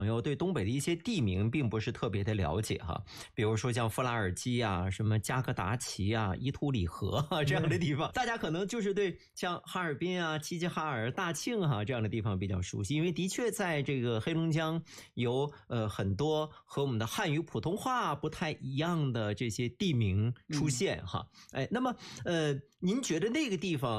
朋友对东北的一些地名并不是特别的了解哈，比如说像富拉尔基啊、什么加格达奇啊、伊图里河啊这样的地方，大家可能就是对像哈尔滨啊、齐齐哈尔、大庆哈这样的地方比较熟悉，因为的确在这个黑龙江有很多和我们的汉语普通话不太一样的这些地名出现哈。哎，那么您觉得那个地方